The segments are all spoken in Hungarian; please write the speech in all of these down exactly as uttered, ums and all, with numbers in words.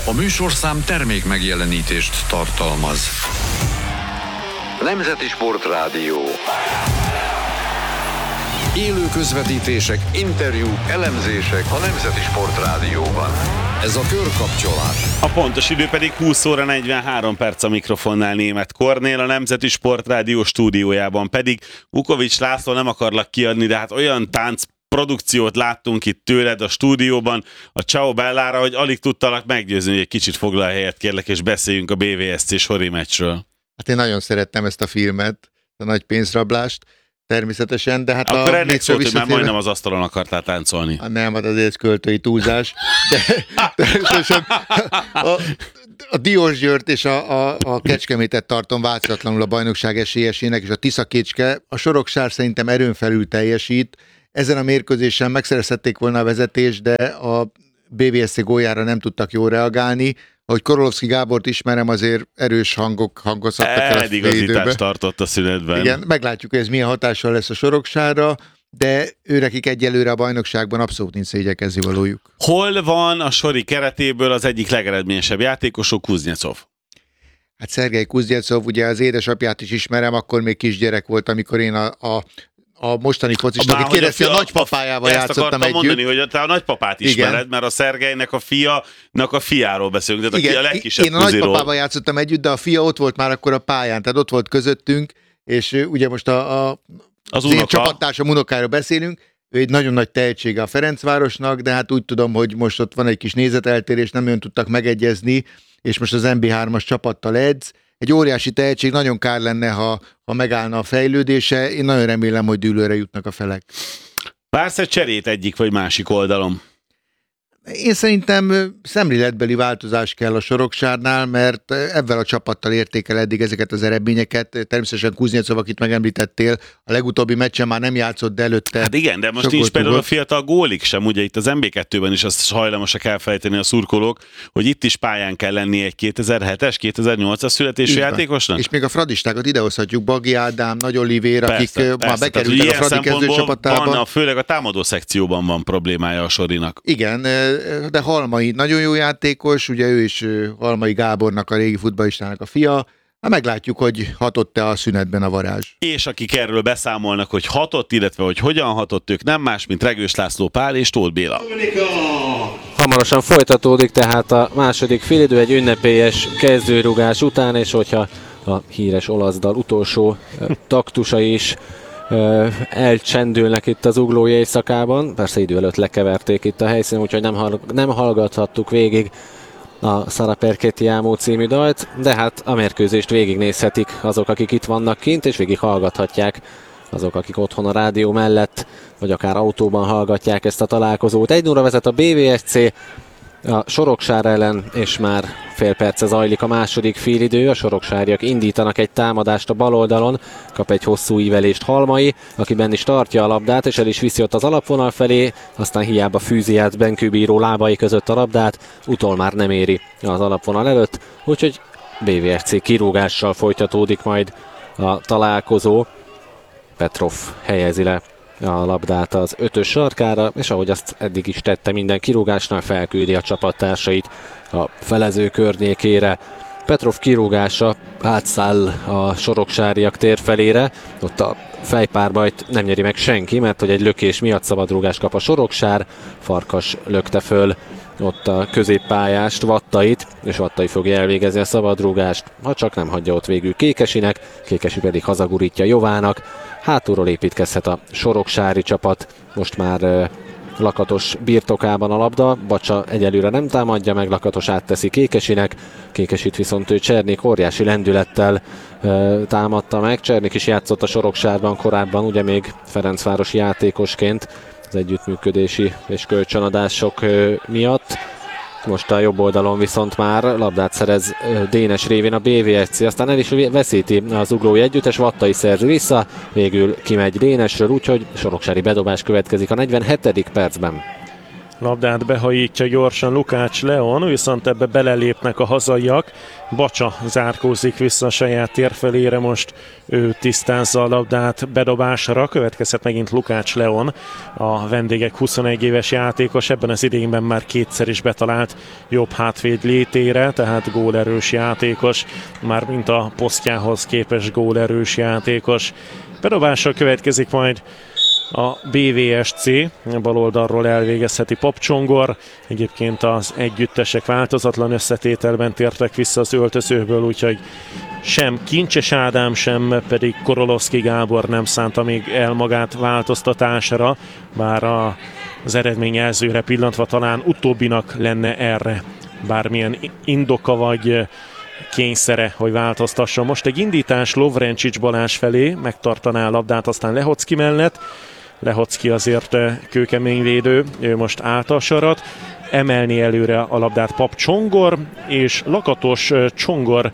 A műsorszám termék megjelenítést tartalmaz. Nemzeti Sportrádió. Élő közvetítések, interjúk, elemzések a Nemzeti Sportrádióban. Ez a körkapcsolás. A pontos idő pedig húsz óra negyvenhárom perc, a mikrofonnál Németh Kornél, a Nemzeti Sportrádió stúdiójában pedig Vukovics László. Nem akarlak kiadni, de hát olyan tánc produkciót láttunk itt tőled a stúdióban, a Ciao Bellára, hogy alig tudtalak meggyőzni, hogy egy kicsit foglalj helyet, kérlek, és beszéljünk a bé vé es cé Sori meccsről. Hát én nagyon szerettem ezt a filmet, a nagy pénzrablást, természetesen, de hát akkor a ennek szólt, hogy már majdnem az a... asztalon akartál táncolni. Nem, hát azért ez költői túlzás, de természetesen a, a Diósgyőrt és a, a, a Kecskemétet tartom változatlanul a bajnokság esélyesének, és a Tiszakécske, a Soroksár szerintem erőn felül teljesít. Ezen a mérkőzésen megszerezhették volna a vezetést, de a bé vé es cé góljára nem tudtak jól reagálni. Ahogy Korolovszki Gábort ismerem, azért erős hangok hangozhattak el a Eligazítást tartott a szünetben. Igen, meglátjuk, hogy ez milyen hatással lesz a Soroksára, de őrekik egyelőre a bajnokságban abszolút nincs szégyekezni valójuk. Hol van a Sori keretéből az egyik legeredményesebb játékosok, Kuznecov? Hát Szergej Kuznecov, ugye az édesapját is ismerem, akkor még kisgyerek volt, amikor én a, a a mostani focista, aki kérdezi, a, a nagypapájával játszottam együtt. mondani, hogy te a nagypapát ismered, igen, mert a Szergejnek a fiának a fiáról beszélünk, tehát igen, a legkisebb én a nagypapával játszottam együtt, de a fia ott volt már akkor a pályán, tehát ott volt közöttünk, és ugye most a, a az, az én csapattársam unokáról beszélünk, ő egy nagyon nagy tehetsége a Ferencvárosnak, de hát úgy tudom, hogy most ott van egy kis nézeteltérés, nem olyan tudtak megegyezni, és most az em bé hármas csapattal edz. Egy óriási tehetség, nagyon kár lenne, ha, ha megállna a fejlődése. Én nagyon remélem, hogy dűlőre jutnak a felek. Vársz egy cserét egyik vagy másik oldalon? Én szerintem szemléletbeli változás kell a Soroksárnál, mert ebben a csapattal érték el eddig ezeket az eredményeket. Természetesen Kuznecov, akit megemlítettél, a legutóbbi meccsen már nem játszott, de előtte... Hát igen, de most nincs például a fiatal gólik sem, ugye itt az em bé kettőben is azt hajlamosak elfelejteni a szurkolók, hogy itt is pályán kell lenni egy kétezer-hetes, kétezer-nyolcas születésű játékosnak. És még a fradistákat idehozhatjuk, Bagi Ádám, Nagy Olivér, akik persze, már persze, bekerültek a Fradi kezdőcsapatában. Van, főleg a támadó szekcióban van problémája a Sorinak. Igen, de Halmai nagyon jó játékos, ugye ő is Halmai Gábornak, a régi futballistának a fia. Hát meglátjuk, hogy hatott-e a szünetben a varázs. És akik erről beszámolnak, hogy hatott, illetve hogy hogyan hatott, ők nem más, mint Regős László Pál és Tóth Béla. Hamarosan folytatódik tehát a második félidő egy ünnepélyes kezdőrugás után, és hogyha a híres olasz dal utolsó taktusa is elcsendülnek itt az Uglói éjszakában. Persze idő előtt lekeverték itt a helyszínen, úgyhogy nem, hallg- nem hallgathattuk végig a Sara per Ti amo című dalt, de hát a mérkőzést végignézhetik azok, akik itt vannak kint, és végig hallgathatják azok, akik otthon a rádió mellett, vagy akár autóban hallgatják ezt a találkozót. egy nulla vezet a bé vé es cé a Soroksár ellen, és már fél perce zajlik a második félidő. A soroksáriak indítanak egy támadást a bal oldalon, kap egy hosszú ívelést Halmai, aki benn is tartja a labdát, és el is viszi ott az alapvonal felé, aztán hiába fűzi át Benkőbíró lábai között a labdát, utol már nem éri az alapvonal előtt, úgyhogy bé vé es cé kirúgással folytatódik majd a találkozó. Petrov helyezi le a labdát az ötös sarkára, és ahogy azt eddig is tette minden kirúgásnál, felküldi a csapattársait a felező környékére. Petrov kirúgása átszáll a soroksáriak térfelére, ott a fejpárbajt nem nyeri meg senki, mert hogy egy lökés miatt szabadrúgást kap a Soroksár, Farkas lökte föl ott a középpályást, Vattait, és Vattai fogja elvégezni a szabadrúgást, ha csak nem hagyja ott végül Kékesinek, Kékesi pedig hazagurítja Jovának. Hátulról építkezhet a soroksári csapat, most már uh, Lakatos birtokában a labda, Bacsa egyelőre nem támadja meg, Lakatos átteszi Kékesinek, Kékesit viszont ő Csernik óriási lendülettel uh, támadta meg. Csernik is játszott a Soroksárban korábban, ugye még ferencvárosi játékosként az együttműködési és kölcsönadások uh, miatt. Most a jobb oldalon viszont már labdát szerez Dénes révén a bé vé es cé, aztán el is veszíti az Uglói együttes, Vattai szerzi vissza, végül kimegy Dénesről, úgyhogy soroksári bedobás következik a negyvenhetedik percben. Labdát behajítja gyorsan Lukács Leon, viszont ebbe belelépnek a hazaiak. Bacsa zárkózik vissza a saját tér felére, most ő tisztázza a labdát bedobásra. Következhet megint Lukács Leon, a vendégek huszonegy éves játékos, ebben az idényben már kétszer is betalált jobb hátvéd létére, tehát gólerős játékos, már mint a posztjához képes gólerős játékos. Bedobással következik majd a bé vé es cé, bal oldalról elvégezheti Papcsongor. Egyébként az együttesek változatlan összetételben tértek vissza az öltözőből, úgyhogy sem Kincses Ádám, sem pedig Korolowski Gábor nem szánta még el magát változtatásra, bár a, az eredményjelzőre pillantva talán utóbbinak lenne erre bármilyen indoka vagy kényszere, hogy változtasson. Most egy indítás Lovrencsics Balázs felé, megtartaná a labdát, aztán Lehocki mellett. Lehocki azért kőkemény védő, ő most állta a sarat, emelni előre a labdát Pap Csongor, és Lakatos Csongor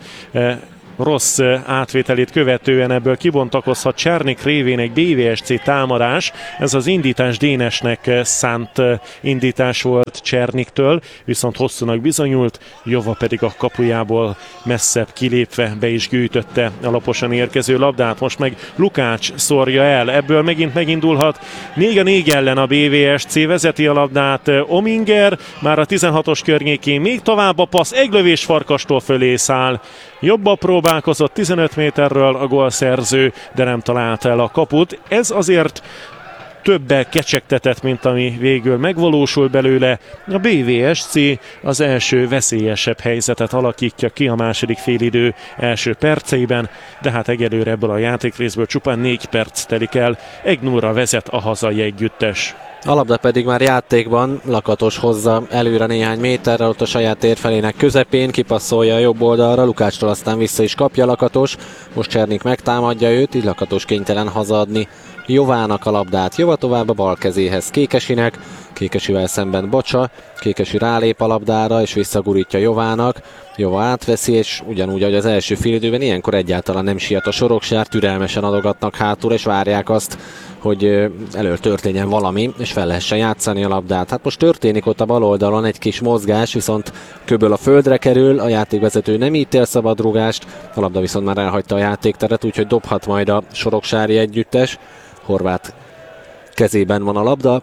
rossz átvételét követően ebből kibontakozhat Csernik révén egy bé vé es cé támadás. Ez az indítás Dénesnek szánt indítás volt Cserniktől, viszont hosszúnak bizonyult, Jova pedig a kapujából messzebb kilépve be is gyűjtötte a laposan érkező labdát. Most meg Lukács szórja el, ebből megint megindulhat négy a négy ellen a bé vé es cé, vezeti a labdát Ominger, már a tizenhatos környékén még tovább a passz, egy lövés Farkastól fölé száll. Jobban próbálkozott tizenöt méterről a gólszerző, de nem találta el a kaput. Ez azért többel kecsegtetett, mint ami végül megvalósul belőle. A bé vé es cé az első veszélyesebb helyzetet alakítja ki a második félidő első perceiben, de hát egyelőre ebből a játékrészből csupán négy perc telik el. egy nullra vezet a hazai együttes. A labda pedig már játékban, Lakatos hozza előre néhány méterrel, ott a saját térfelének közepén, kipasszolja a jobb oldalra, Lukácstól aztán vissza is kapja Lakatos, most Csernik megtámadja őt, így Lakatos kénytelen hazaadni Jovának a labdát. Jova tovább a bal kezéhez Kékesinek, Kékesivel szemben Bacsa, Kékesi rálép a labdára és visszagurítja Jovának, Jova átveszi, és ugyanúgy, ahogy az első félidőben, ilyenkor egyáltalán nem siet a Soroksár, türelmesen adogatnak hátul, és várják azt, hogy elől történjen valami, és fel lehessen játszani a labdát. Hát most történik ott a bal oldalon egy kis mozgás, viszont köböl a földre kerül, a játékvezető nem ítél szabadrugást, a labda viszont már elhagyta a játékteret, úgyhogy dobhat majd a soroksári együttes. Horváth kezében van a labda,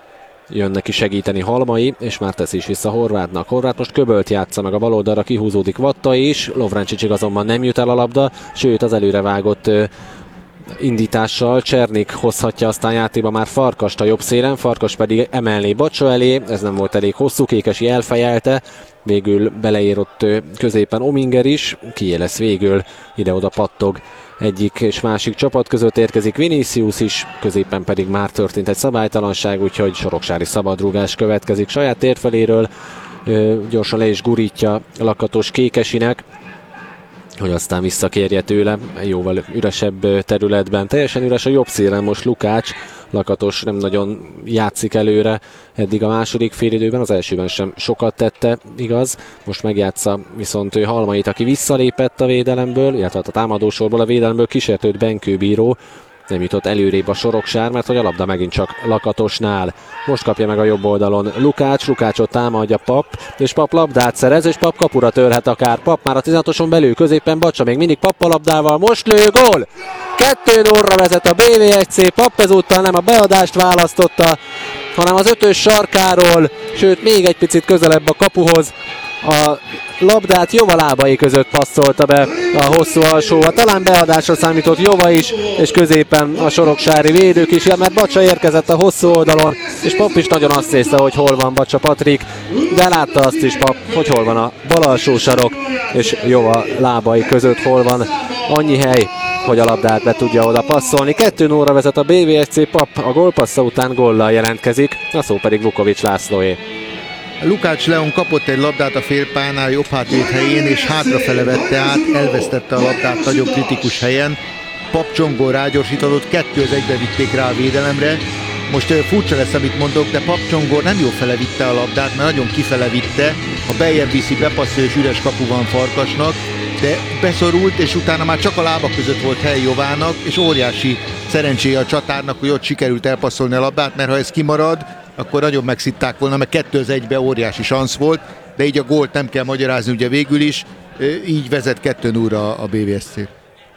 jön neki segíteni Halmai, és már teszi is vissza Horvátnak. Horváth most köbölt játsza meg a bal oldalra, kihúzódik Vatta is, Lovrencsicsig azonban nem jut el a labda, sőt az előre vágott indítással Csernik hozhatja aztán játékba már Farkast a jobb szélen, Farkas pedig emelné Bacsa elé, ez nem volt elég hosszú, Kékesi elfejelte, végül beleérott középen Ominger is, kié lesz végül, ide-oda pattog egyik és másik csapat között, érkezik Vinicius is, középen pedig már történt egy szabálytalanság, úgyhogy soroksári szabadrúgás következik saját térfeléről, gyorsan le is gurítja Lakatos Kékesinek, hogy aztán visszakérje tőle jóval üresebb területben. Teljesen üres a jobb szélen most Lukács, Lakatos nem nagyon játszik előre eddig a második félidőben, az elsőben sem sokat tette, igaz. Most megjátsza viszont ő Halmait, aki visszalépett a védelemből, illetve a támadósorból a védelemből kísértőt Benkőbíró, nem jutott előrébb a Soroksár, mert hogy a labda megint csak Lakatosnál. Most kapja meg a jobb oldalon Lukács, Lukácsot támadja Pap, és Pap labdát szerez, és Pap kapura törhet akár. Pap már a tizenhatoson belül, középen Bacsa, még mindig Pap a labdával, most lő, gól! kettő nullra vezet a bé vé es cé, Pap ezúttal nem a beadást választotta, hanem az ötös sarkáról, sőt még egy picit közelebb a kapuhoz. A labdát Jova lábai között passzolta be a hosszú alsóval, talán beadásra számított Jova is, és középen a soroksári védők is, mert Bacsa érkezett a hosszú oldalon, és Pap is nagyon azt nézte, hogy hol van Bacsa Patrik, de látta azt is Pap, hogy hol van a bal alsó sarok, és Jova lábai között hol van annyi hely, hogy a labdát be tudja oda passzolni. kettő nullra vezet a bé vé es cé, Pap a gólpassza után góllal jelentkezik, a szó pedig Vukovics Lászlóé. Lukács Leon kapott egy labdát a félpályánál jobb hátvéd helyén, és hátrafele vette át, elvesztette a labdát nagyon kritikus helyen. Pap Csongor rágyorsított, kettő az egybe vitték rá a védelemre. Most furcsa lesz, amit mondok, de Pap Csongor nem jó fele vitte a labdát, mert nagyon kifele vitte. A bejebb viszi, bepasszol, és üres kapu van Farkasnak, de beszorult, és utána már csak a lábak között volt hely Jovának, és óriási szerencséje a csatárnak, hogy ott sikerült elpasszolni a labdát, mert ha ez kimarad, akkor nagyon megszitták volna, mert kettő az egybe óriási szansz volt, de így a gólt nem kell magyarázni, ugye végül is, így vezet kettő nulla a bé vé es cé.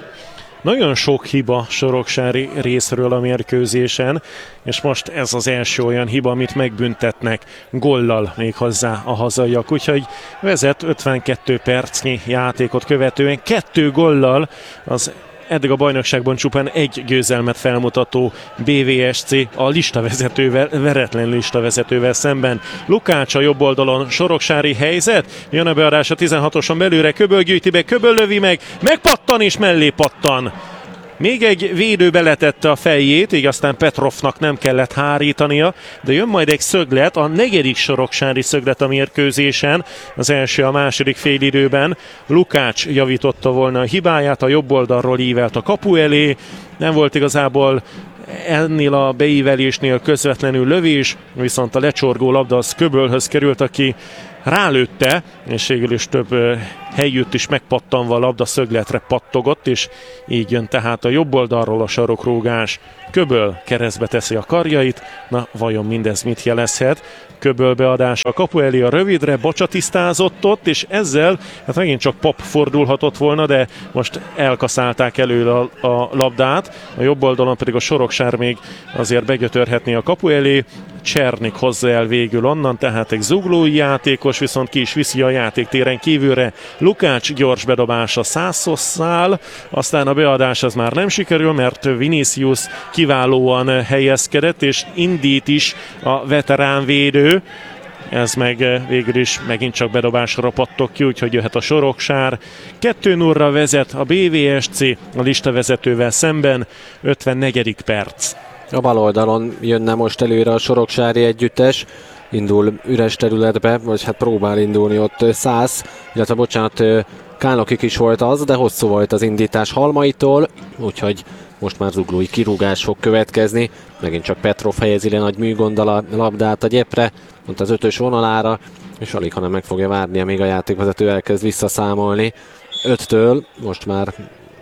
Nagyon sok hiba Soroksári részről a mérkőzésen, és most ez az első olyan hiba, amit megbüntetnek gollal még hozzá a hazaiak. Úgyhogy vezet ötvenkettő percnyi játékot követően kettő gollal az eddig a bajnokságban csupán egy győzelmet felmutató bé vé es cé a listavezetővel, veretlen listavezetővel szemben. Lukács a jobb oldalon, Soroksári helyzet, jön a beadás a tizenhatoson belőle, Köböl gyűjti be, Köböl lövi meg, megpattan és mellé pattan. Még egy védő beletette a fejét, így aztán Petrovnak nem kellett hárítania, de jön majd egy szöglet, a negyedik Soroksári szöglet a mérkőzésen, az első a második félidőben. Lukács javította volna a hibáját, a jobb oldalról ívelt a kapu elé, nem volt igazából ennél a beívelésnél közvetlenül lövés, viszont a lecsorgó labda az Köbölhöz került, aki rálőtte, és végül is több helyütt is megpattanva a labda szögletre pattogott, és így jön tehát a jobb oldalról a sarokrógás. Köböl keresztbe teszi a karjait, na vajon mindez mit jelezhet? Köböl beadása a kapu elé a rövidre, Bacsa tisztázott ott, és ezzel hát megint csak Pap fordulhatott volna, de most elkaszálták elő a, a labdát, a jobb oldalon pedig a Soroksár még azért begyötörhetné a kapu elé, Csernik hozza el végül onnan, tehát egy zuglói játékos, viszont ki is viszi a játéktéren kívülre. Lukács gyors bedobása Szászosszál, aztán a beadás az már nem sikerül, mert Vinicius kiválóan helyezkedett, és indít is a veterán védő. Ez meg végül is megint csak bedobásra pattog ki, úgyhogy jöhet a Soroksár. kettő nulla vezet a bé vé es cé a listavezetővel szemben, ötvennegyedik perc. A bal oldalon jönne most előre a Soroksári együttes, indul üres területbe, vagy hát próbál indulni ott Szász, illetve bocsánat, Kálnokik is volt az, de hosszú volt az indítás Halmaitól, úgyhogy most már zuglói kirúgás fog következni. Megint csak Petrov helyezi le nagy műgonddal a labdát a gyepre, pont az ötös vonalára, és alig, hanem meg fogja várni, amíg a játékvezető elkezd visszaszámolni. öttől most már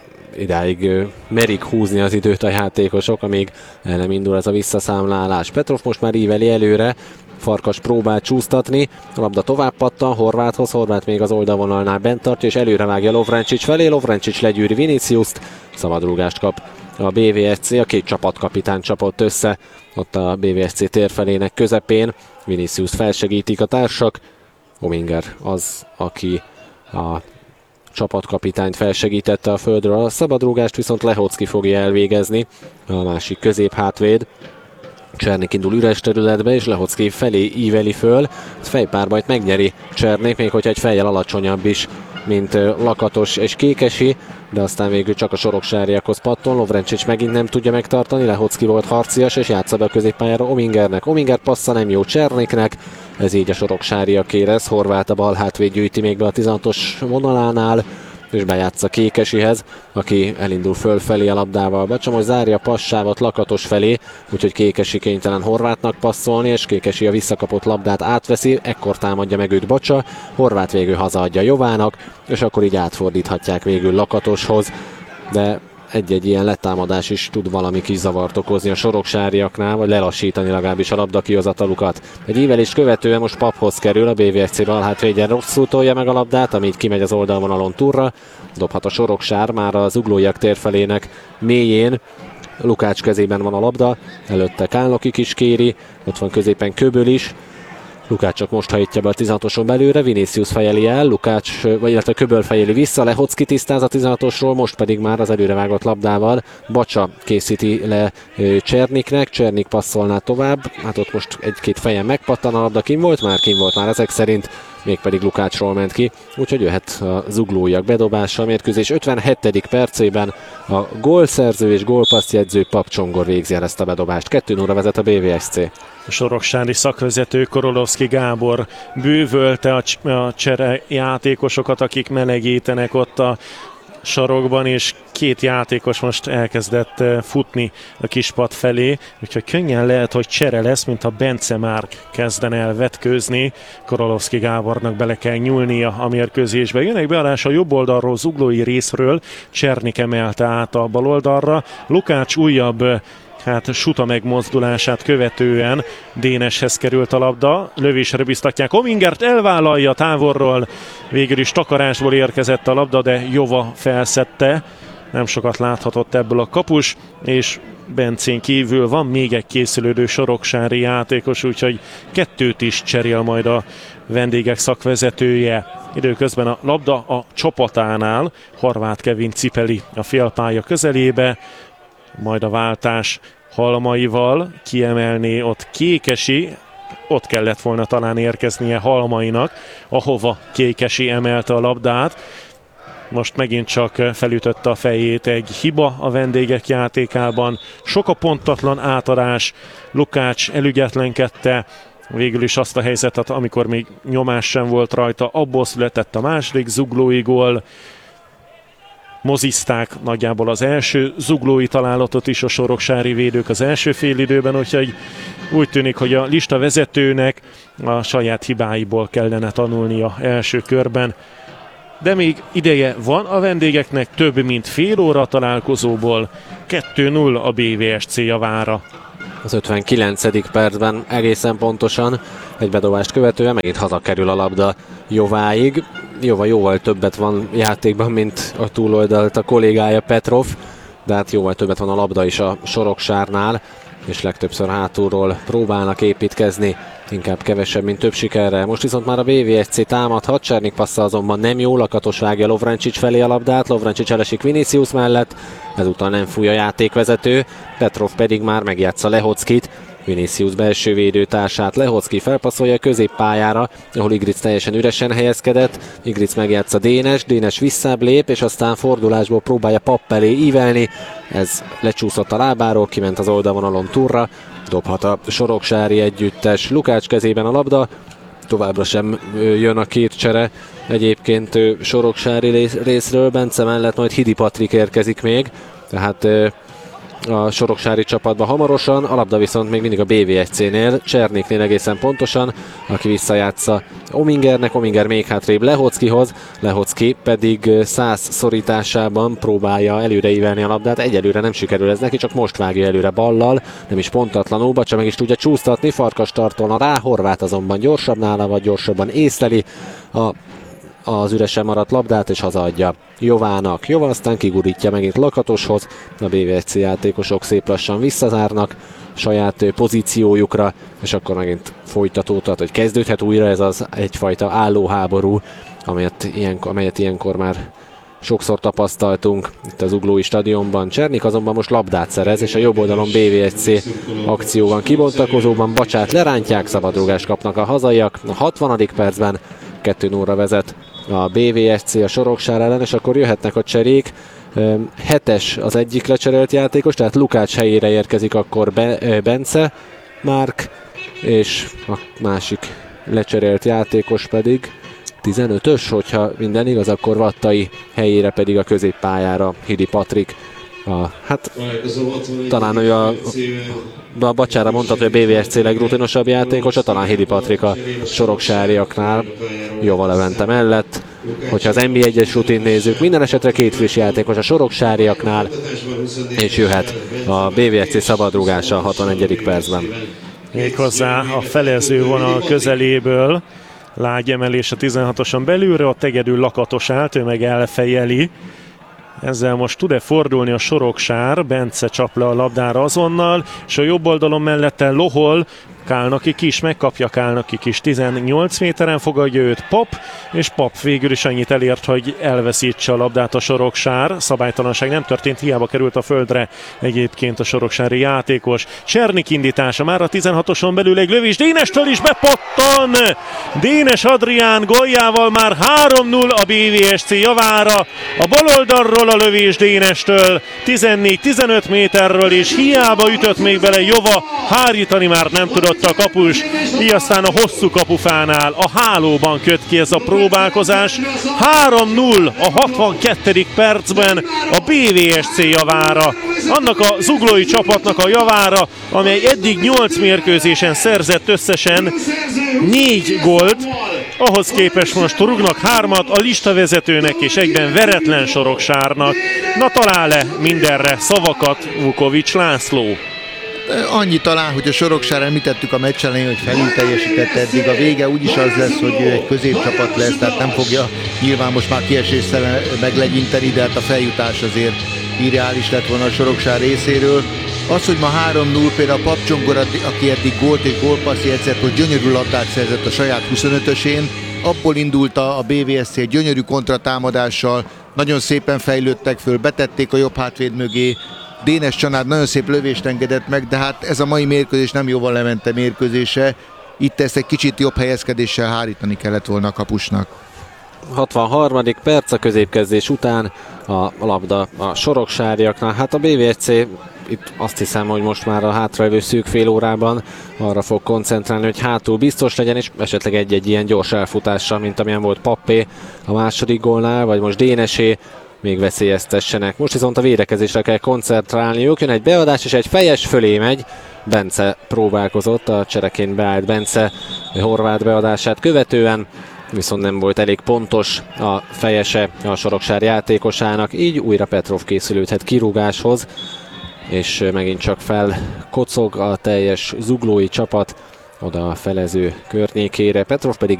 idáig merik húzni az időt a játékosok, amíg el nem indul ez a visszaszámlálás. Petrov most már íveli előre, Farkas próbál csúsztatni, a labda tovább pattan Horváthoz, Horvát még az oldalvonalnál bent tartja, és előre vágja Lovrencsics felé, Lovrencsics legyűri Viniciust, szabadrúgást kap a bé vé es cé, a két csapatkapitány csapott össze, ott a bé vé es cé térfelének közepén, Vinicius felsegítik a társak, Ominger az, aki a csapatkapitányt felsegítette a földről, a szabadrúgást viszont Lehocki fogja elvégezni, a másik középhátvéd. Csernik indul üres területbe, és Lehocki felé íveli föl. Fejpárbajt megnyeri Csernik, még hogyha egy fejjel alacsonyabb is, mint Lakatos és Kékesi, de aztán végül csak a soroksáriakhoz patton. Lovrencsics megint nem tudja megtartani, Lehocki volt harcias, és játsza be a középpályára Omingernek. Ominger passza nem jó Cserniknek, ez így a soroksáriaké lesz. Horváth a bal hátvéd gyűjti még be a tizenhatos vonalánál, és bejátsza Kékesihez, aki elindul fölfelé a labdával. Bacsa most zárja a passávot Lakatos felé, úgyhogy Kékesi kénytelen Horvátnak passzolni, és Kékesi a visszakapott labdát átveszi, ekkor támadja meg őt Bacsa, Horváth végül hazaadja Jovának, és akkor így átfordíthatják végül Lakatoshoz, de egy-egy ilyen letámadás is tud valami kis zavart okozni a soroksáriaknál, vagy lelassítani legalábbis a labda kihozatalukat. Egy ívelést követően most Paphoz kerül, a bé vé es cé bal hátvédjen rosszul tolja meg a labdát, ami így kimegy az oldalvonalon túlra, dobhat a Soroksár már az uglóiak térfelének mélyén. Lukács kezében van a labda, előtte Kálnokik is kéri, ott van középen Köböl is. Lukács csak most hajtja be a tizenhatoson belőle, Vinicius fejeli el, Lukács, vagy illetve Köböl fejeli vissza, Lehocki tisztáz a tizenhatosról, most pedig már az előrevágott labdával Bacsa készíti le Cserniknek, Csernik passzolná tovább, hát ott most egy-két fejen megpattan a labda, kim volt már, kim volt már ezek szerint, mégpedig Lukácsról ment ki, úgyhogy jöhet a zuglóiak bedobása. A mérkőzés ötvenhetedik percében a gólszerző és gólpasszjegyző Pap Csongor végzi el ezt a bedobást. kettő nulla vezet a bé vé es cé. A soroksári szakvezető Korolovszki Gábor bővölte a, a csere játékosokat, akik melegítenek ott a sarokban, és két játékos most elkezdett futni a kispad felé, úgyhogy könnyen lehet, hogy csere lesz, mint a Bence már kezden el vetkőzni. Korolovszki Gábornak bele kell nyúlnia a mérkőzésbe. Jönnek beadás a jobb oldalról, zuglói részről, Csernik emelte át a bal oldalra, Lukács újabb hát suta megmozdulását követően Déneshez került a labda. Lövésre biztatják. Omingert elvállalja távolról. Végül is takarásból érkezett a labda, de Jova felszedte. Nem sokat láthatott ebből a kapus, és Bencén kívül van még egy készülődő soroksári játékos, úgyhogy kettőt is cserél majd a vendégek szakvezetője. Időközben a labda a csapatánál, Horváth Kevin cipeli a félpálya közelébe, majd a váltás Halmaival kiemelné ott Kékesi, ott kellett volna talán érkeznie Halmainak, ahova Kékesi emelte a labdát. Most megint csak felütötte a fejét egy hiba a vendégek játékában. Sok a pontatlan átadás, Lukács elügyetlenkedte, végül is azt a helyzetet, amikor még nyomás sem volt rajta, abból született a második zuglói gól. Mozizták nagyjából az első zuglói találatot is a soroksári védők az első félidőben, úgyhogy úgy tűnik, hogy a lista vezetőnek a saját hibáiból kellene tanulnia első körben. De még ideje van a vendégeknek, több mint fél óra találkozóból, kettő null a bé vé es cé javára. Az ötvenkilencedik percben egészen pontosan egy bedobást követően megint hazakerül a labda Jováig. Jova jóval többet van játékban, mint a túloldalt a kollégája Petrov, de hát jóval többet van a labda is a Soroksárnál, és legtöbbször hátulról próbálnak építkezni, inkább kevesebb, mint több sikerre. Most viszont már a bé vé es cé támadhat, Csernik passza azonban nem jó, Lakatos vágja Lovrencsics felé a labdát, Lovrencsics elesik Vinicius mellett, ezúttal nem fúj a játékvezető, Petrov pedig már megjátsza Lehockit, Vinicius belső védőtársát, Lehocki felpasszolja a középpályára, ahol Igric teljesen üresen helyezkedett, Igric megjátsza Dénes, Dénes visszább lép, és aztán fordulásból próbálja Papp elé ívelni, ez lecsúszott a lábáról, kiment az oldalvonalon túlra, dobhat a soroksári együttes, Lukács kezében a labda, továbbra sem jön a két csere, egyébként soroksári részről, Bence mellett majd Hidi Patrik érkezik még, tehát a soroksári csapatba hamarosan, a labda viszont még mindig a bé vé es cé-nél, Cserniknél egészen pontosan, aki visszajátsza Omingernek, Ominger még hátrébb Lehockihoz, Lehocki pedig száz szorításában próbálja előreívelni a labdát, egyelőre nem sikerül ez neki, csak most vágja előre ballal, nem is pontatlanul, Bacsa meg is tudja csúsztatni, Farkas tartolna rá, Horváth azonban gyorsabb nála, vagy gyorsabban észleli a az üresen maradt labdát, és hazaadja Jovának. Jova aztán kigurítja megint Lakatoshoz, a bé vé es cé játékosok szép lassan visszazárnak saját pozíciójukra, és akkor megint folytatódhat, hogy kezdődhet újra ez az egyfajta állóháború, amelyet, ilyen, amelyet ilyenkor már sokszor tapasztaltunk itt az Zuglói stadionban. Csernik azonban most labdát szerez, és a jobb oldalon bé vé es cé akcióban kibontakozóban Bacsát lerántják, szabadrugást kapnak a hazaiak. A hatvanadik percben kettő nullra vezet a bé vé es cé a Soroksár ellen, és akkor jöhetnek a cserék. Hetes az egyik lecserélt játékos, tehát Lukács helyére érkezik akkor Be- Bence Márk, és a másik lecserélt játékos pedig tizenötös, hogyha minden igaz, akkor Vattai helyére pedig a középpályára Hidi Patrik. A, hát talán ő a, a Bacsára mondtad, hogy a bé vé es cé legrutinosabb játékosa, talán Hidi Patrik a soroksáriaknál, Jova Levente mellett. Hogyha az en bé egyes rutin nézzük, minden esetre két friss játékos a soroksáriaknál, és jöhet a bé vé es cé szabadrugása a hatvanegyedik percben. Méghozzá a felező vonal közeléből, lágy emelés a tizenhatoson belülre, ott egyedül Lakatos állt, ő meg elfejeli. Ezzel most tud-e fordulni a Soroksár, Bence csap le a labdára azonnal, és a jobb oldalon mellette Lohol, Kálnoki is megkapja, Kálnoki is tizennyolc méteren fogadja őt Pap, és Pap végül is annyit elért, hogy elveszítse a labdát a Soroksár. Szabálytalanság nem történt, hiába került a földre egyébként a soroksári játékos. Csernik indítása már a tizenhatoson belül, egy lövés Dénestől is bepattan! Dénes Adrián góljával már három null a bé vé es cé javára. A bal oldalról a lövés Dénestől, tizennégy-tizenöt méterről, és hiába ütött még bele Jova, hárítani már nem tudott a kapus, így aztán a hosszú kapufánál a hálóban köt ki ez a próbálkozás. három null a hatvankettedik percben a bé vé es cé javára, annak a zuglói csapatnak a javára, amely eddig nyolc mérkőzésen szerzett összesen négy gólt, ahhoz képest most rúgnak hármat a listavezetőnek és egyben veretlen Soroksárnak. Na, talál-e mindenre szavakat Vukovics László? Annyi talán, hogy a Soroksára említettük a meccs elején, hogy felül teljesített eddig. A vége úgyis az lesz, hogy ő egy középcsapat lesz, tehát nem fogja nyilván most már kieséssel meglegyinteni, de hát a feljutás azért irreális lett volna a Soroksár részéről. Az, hogy ma három null, például a Papcsongor, aki eddig gólt és gólpasszi jegyzett, hogy gyönyörű labdát szerzett a saját huszonötösén, abból indult a bé vé es cé egy gyönyörű kontratámadással, nagyon szépen fejlődtek föl, betették a jobb hátvéd mögé, Dénes Csanád nagyon szép lövést engedett meg, de hát ez a mai mérkőzés nem jóval Levente mérkőzése, itt ezt egy kicsit jobb helyezkedéssel hárítani kellett volna a kapusnak. hatvanharmadik perc a középkezdés után a labda a Soroksáriaknál. Hát a bé vé es cé itt azt hiszem, hogy most már a hátralévő szűk fél órában arra fog koncentrálni, hogy hátul biztos legyen, és esetleg egy-egy ilyen gyors elfutással, mint amilyen volt Pappé a második gólnál, vagy most Dénesé, még veszélyeztessenek. Most viszont a védekezésre kell koncentrálniuk, jön egy beadás, és egy fejes fölé megy. Bence próbálkozott, a csereként beállt Bence horvát beadását követően, viszont nem volt elég pontos a fejese a Soroksár játékosának, így újra Petrov készülődhet kirúgáshoz, és megint csak felkocog a teljes zuglói csapat oda a felező környékére, Petrov pedig